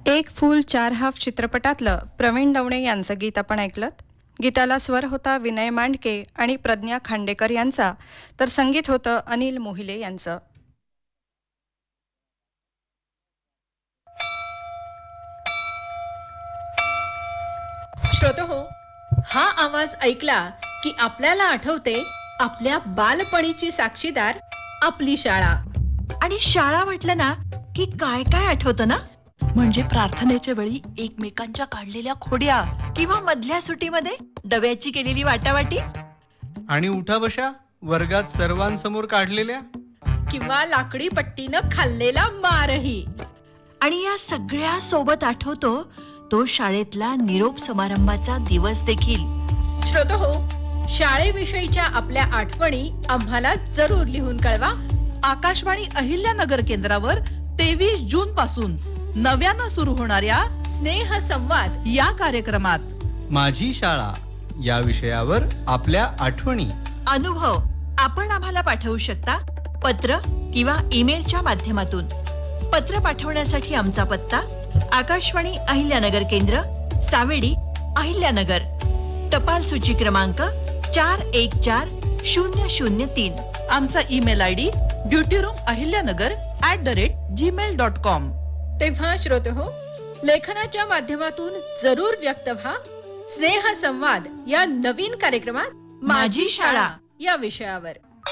एक फूल चार हाफ चित्रपटातलं प्रवीण दवणे यांचं गीत आपण ऐकलं. गीताला स्वर होता विनय मांडके आणि प्रज्ञा खांडेकर यांचा, तर संगीत होतं अनिल मोहिले यांचं. श्रोतहो, हा आवाज ऐकला की आपल्याला आठवते आपल्या बालपणीची साक्षीदार आपली शाळा. आणि शाळा म्हटलं ना की काय काय आठवतं ना. म्हणजे प्रार्थनेच्या वेळी एकमेकांच्या काढलेल्या खोड्या, किंवा मधल्या सुटीमध्ये डब्याची केलेली वाटावाटी, आणि उठा बशा वर्गात सर्वांसमोर काढलेल्या. किंवा लाकडी पट्टीनं खाल्लेला मारही. आणि या सगळ्या सोबत आठवतो तो शाळेतला निरोप समारंभाचा दिवस देखील. श्रोतहो, शाळेविषयीच्या आपल्या आठवणी आम्हाला जरूर लिहून कळवा. आकाशवाणी अहिल्यानगर केंद्रावर 23 जून पासून नव्यानं सुरू होणाऱ्या स्नेह संवाद या कार्यक्रमात माझी शाळा या विषयावर आपल्या आठवणी, अनुभव आपण आम्हाला पाठवू शकता पत्र किंवा ईमेलच्या माध्यमातून. पत्र पाठवण्यासाठी आमचा पत्ता आकाशवाणी अहिल्यानगर केंद्र, सावेडी, अहिल्यानगर. टपाल सूची क्रमांक 414003. आमचा ईमेल आयडी dutyroomahilyanagr@gmail.com. तेव्हा श्रोतहो, लेखनाच्या माध्यमातून जरूर व्यक्त व्हा. स्नेह संवाद या नवीन कार्यक्रमात माझी शाळा या विषयावर.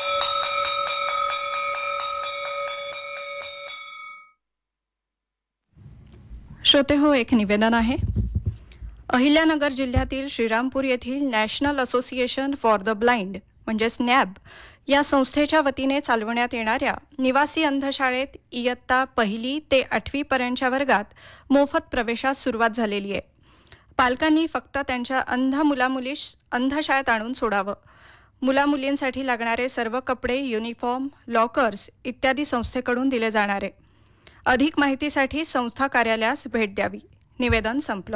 श्रोते हो, एक निवेदन आहे. अहिल्यानगर जिल्ह्यातील श्रीरामपूर येथील national association for the blind म्हणजेच नॅब या संस्थेच्या वतीने चालवण्यात येणाऱ्या निवासी अंधशाळेत इयत्ता 1ली ते 8वी पर्यंतच्या वर्गात मोफत प्रवेशास सुरुवात झालेली आहे. पालकांनी फक्त त्यांच्या अंध मुलामुलीस अंधशाळेत आणून सोडावं. मुलामुलींसाठी लागणारे सर्व कपडे, युनिफॉर्म, लॉकर्स इत्यादी संस्थेकडून दिले जाणार आहे. अधिक माहितीसाठी संस्था कार्यालयास भेट द्यावी. निवेदन संपलं.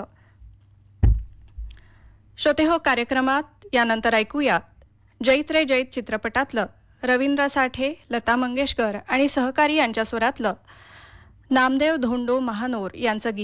श्रोते हो, कार्यक्रमात यानंतर ऐकूया जैत रे जैत चित्रपटातलं रवींद्र साठे, लता मंगेशकर आणि सहकारी यांच्या स्वरातलं नामदेव धोंडो महानोर यांचं गीत.